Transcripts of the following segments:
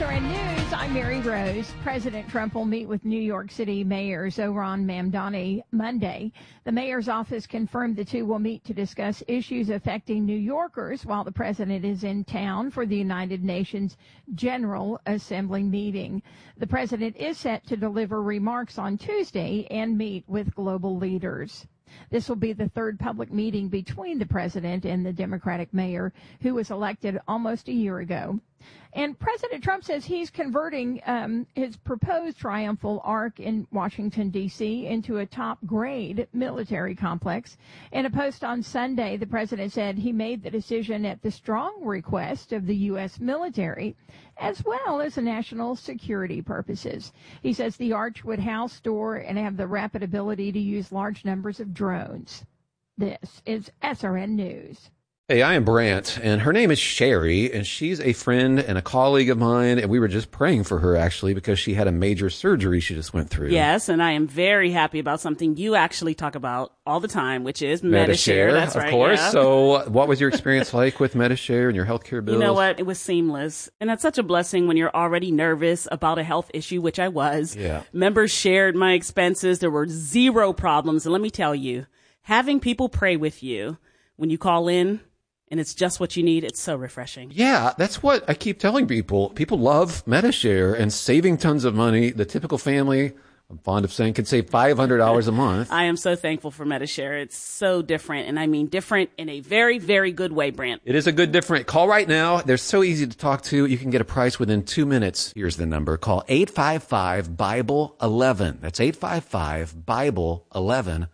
SRN News, I'm Mary Rose. President Trump will meet with New York City Mayor Zohran Mamdani Monday. The mayor's office confirmed the two will meet to discuss issues affecting New Yorkers while the president is in town for the United Nations General Assembly meeting. The president is set to deliver remarks on Tuesday and meet with global leaders. This will be the third public meeting between the president and the Democratic mayor, who was elected almost a year ago. And President Trump says he's converting his proposed triumphal arch in Washington, D.C. into a top-grade military complex. In a post on Sunday, the president said he made the decision at the strong request of the U.S. military, as well as the national security purposes. He says the arch would house, store, and have the rapid ability to use large numbers of drones. This is SRN News. Hey, I am Brant, and her name is Sherry, and she's a friend and a colleague of mine, and we were just praying for her, actually, because she had a major surgery she just went through. Yes, and I am very happy about something you actually talk about all the time, which is Medi-Share. That's right, of course. Yeah. So what was your experience like with Medi-Share and your healthcare bills? You know what? It was seamless, and that's such a blessing when you're already nervous about a health issue, which I was. Yeah. Members shared my expenses. There were zero problems, and let me tell you, having people pray with you when you call in, and it's just what you need. It's so refreshing. Yeah, that's what I keep telling people. People love Medi-Share and saving tons of money. The typical family, I'm fond of saying, can save $500 a month. I am so thankful for Medi-Share. It's so different, and I mean different in a very, very good way, Brant. It is a good different. Call right now. They're so easy to talk to. You can get a price within 2 minutes. Here's the number. Call 855-BIBLE-11. That's 855-BIBLE-11.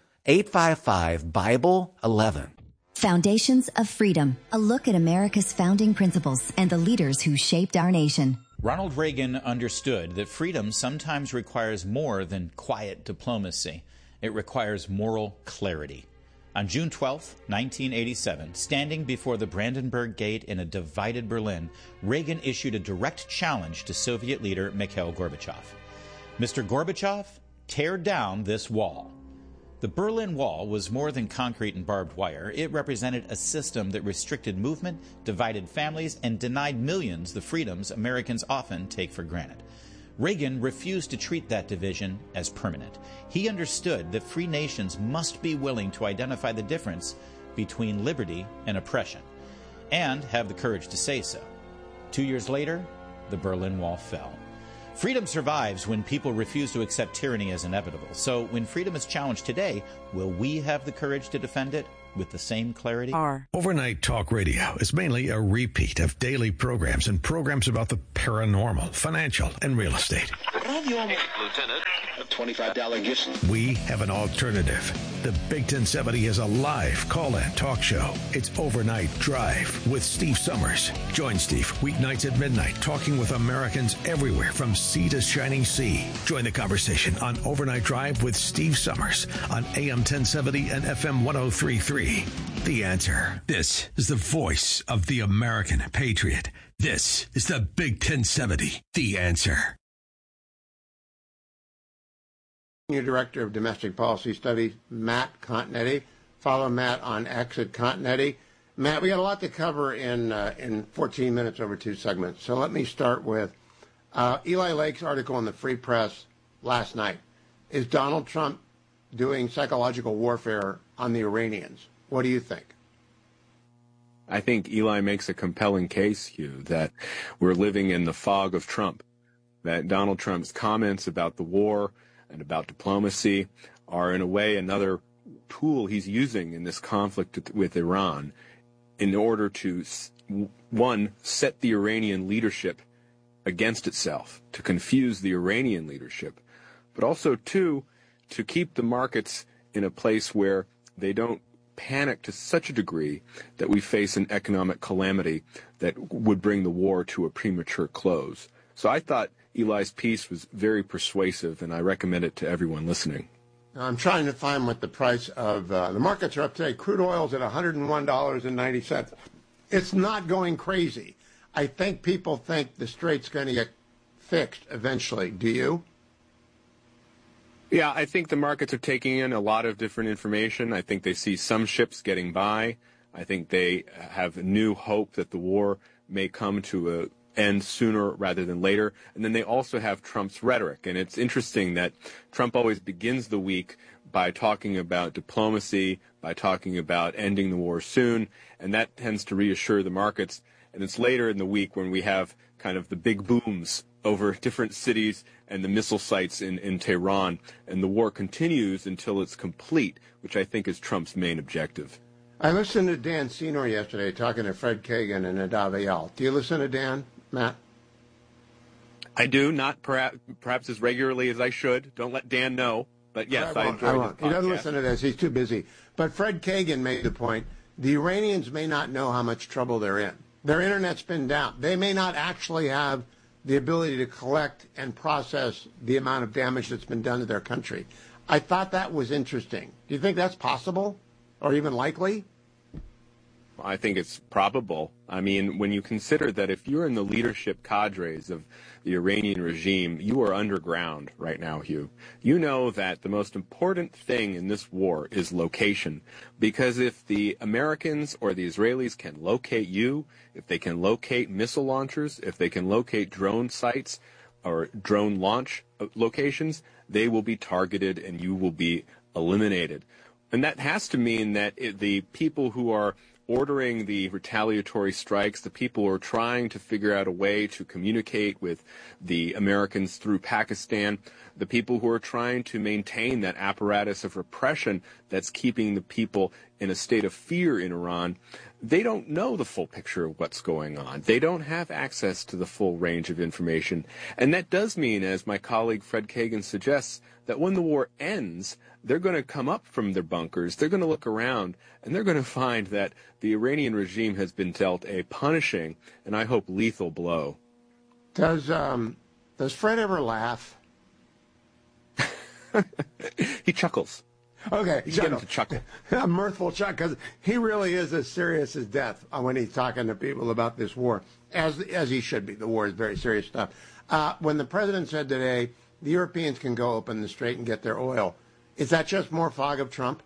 855-BIBLE-11. Foundations of Freedom, a look at America's founding principles and the leaders who shaped our nation. Ronald Reagan understood that freedom sometimes requires more than quiet diplomacy. It requires moral clarity. On June 12, 1987, standing before the Brandenburg Gate in a divided Berlin, Reagan issued a direct challenge to Soviet leader Mikhail Gorbachev. Mr. Gorbachev, tear down this wall. The Berlin Wall was more than concrete and barbed wire. It represented a system that restricted movement, divided families, and denied millions the freedoms Americans often take for granted. Reagan refused to treat that division as permanent. He understood that free nations must be willing to identify the difference between liberty and oppression, and have the courage to say so. 2 years later, the Berlin Wall fell. Freedom survives when people refuse to accept tyranny as inevitable. So when freedom is challenged today, will we have the courage to defend it with the same clarity? Overnight Talk Radio is mainly a repeat of daily programs and programs about the paranormal, financial, and real estate. Lieutenant, a $25 gift. We have an alternative. The Big 1070 is a live call-in talk show. It's Overnight Drive with Steve Summers. Join Steve weeknights at midnight, talking with Americans everywhere from sea to shining sea. Join the conversation on Overnight Drive with Steve Summers on AM 1070 and FM 103.3. The Answer. This is the voice of the American patriot. This is the Big 1070. The Answer. Senior Director of Domestic Policy Studies, Matt Continetti. Follow Matt on X at Continetti. Matt, we got a lot to cover in 14 minutes over 2 segments. So let me start with Eli Lake's article in the Free Press last night. Is Donald Trump doing psychological warfare on the Iranians? What do you think? I think Eli makes a compelling case, Hugh, that we're living in the fog of Trump, that Donald Trump's comments about the war and about diplomacy are, in a way, another tool he's using in this conflict with Iran in order to, one, set the Iranian leadership against itself, to confuse the Iranian leadership, but also, two, to keep the markets in a place where they don't panic to such a degree that we face an economic calamity that would bring the war to a premature close. So I thought Eli's piece was very persuasive, and I recommend it to everyone listening. I'm trying to find what the price of the markets are up today. Crude oil's at $101.90. It's not going crazy. I think people think the strait's going to get fixed eventually. Do you? Yeah, I think the markets are taking in a lot of different information. I think they see some ships getting by. I think they have new hope that the war may come to end sooner rather than later. And then they also have Trump's rhetoric. And it's interesting that Trump always begins the week by talking about diplomacy, by talking about ending the war soon, and that tends to reassure the markets. And it's later in the week when we have kind of the big booms over different cities and the missile sites in Tehran, and the war continues until it's complete, which I think is Trump's main objective. I listened to Dan Senor yesterday talking to Fred Kagan and Nadav Eyal. Do you listen to Dan, Matt? I do, not perhaps as regularly as I should. Don't let Dan know. But yes, I enjoy his podcast. He doesn't listen to this. He's too busy. But Fred Kagan made the point, the Iranians may not know how much trouble they're in. Their Internet's been down. They may not actually have the ability to collect and process the amount of damage that's been done to their country. I thought that was interesting. Do you think that's possible or even likely? I think it's probable. I mean, when you consider that if you're in the leadership cadres of the Iranian regime, you are underground right now, Hugh. You know that the most important thing in this war is location, because if the Americans or the Israelis can locate you, if they can locate missile launchers, if they can locate drone sites or drone launch locations, they will be targeted and you will be eliminated. And that has to mean that the people who are ordering the retaliatory strikes, the people who are trying to figure out a way to communicate with the Americans through Pakistan, the people who are trying to maintain that apparatus of repression that's keeping the people in a state of fear in Iran, they don't know the full picture of what's going on. They don't have access to the full range of information. And that does mean, as my colleague Fred Kagan suggests, that when the war ends, they're going to come up from their bunkers, they're going to look around, and they're going to find that the Iranian regime has been dealt a punishing and, I hope, lethal blow. Does Fred ever laugh? He chuckles. Okay, you get him to chuckle. A mirthful chuckle, because he really is as serious as death when he's talking to people about this war, as he should be. The war is very serious stuff. When the president said today, the Europeans can go open the strait and get their oil, is that just more fog of Trump?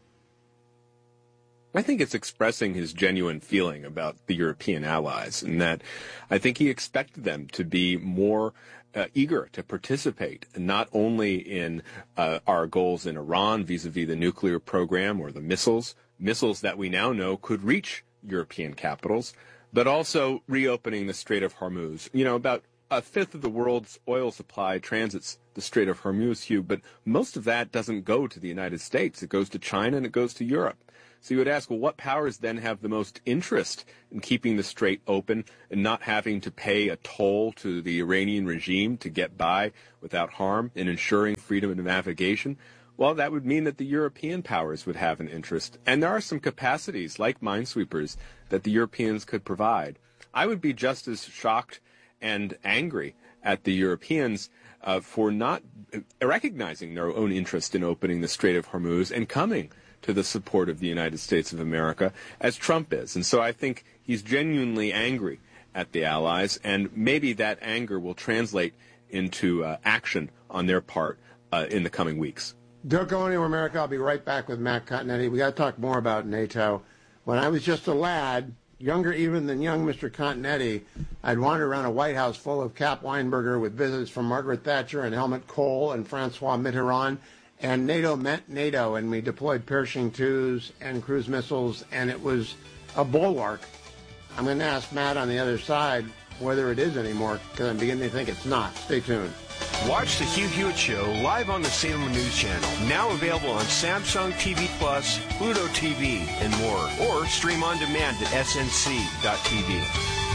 I think it's expressing his genuine feeling about the European allies, and that I think he expected them to be more eager to participate, not only in our goals in Iran vis-a-vis the nuclear program or the missiles that we now know could reach European capitals, but also reopening the Strait of Hormuz. You know, about a fifth of the world's oil supply transits the Strait of Hormuz, Hugh, but most of that doesn't go to the United States. It goes to China and it goes to Europe. So you would ask, well, what powers then have the most interest in keeping the strait open and not having to pay a toll to the Iranian regime to get by without harm and ensuring freedom of navigation? Well, that would mean that the European powers would have an interest. And there are some capacities, like minesweepers, that the Europeans could provide. I would be just as shocked and angry at the Europeans for not recognizing their own interest in opening the Strait of Hormuz and coming to the support of the United States of America, as Trump is. And so I think he's genuinely angry at the allies, and maybe that anger will translate into action on their part in the coming weeks. Don't go anywhere, America. I'll be right back with Matt Continetti. We got to talk more about NATO. When I was just a lad, younger even than young Mr. Continetti, I'd wander around a White House full of Cap Weinberger with visits from Margaret Thatcher and Helmut Kohl and Francois Mitterrand. And NATO meant NATO, and we deployed Pershing 2s and cruise missiles, and it was a bulwark. I'm going to ask Matt on the other side whether it is anymore, because I'm beginning to think it's not. Stay tuned. Watch the Hugh Hewitt Show live on the Salem News Channel. Now available on Samsung TV Plus, Pluto TV, and more. Or stream on demand at snc.tv.